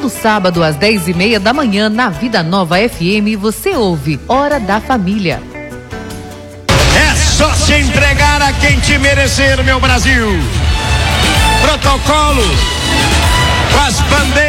sábado às 10:30 da manhã na Vida Nova FM você ouve Hora da Família. É só se entregar a quem te merecer, meu Brasil. Protocolo com as bandeiras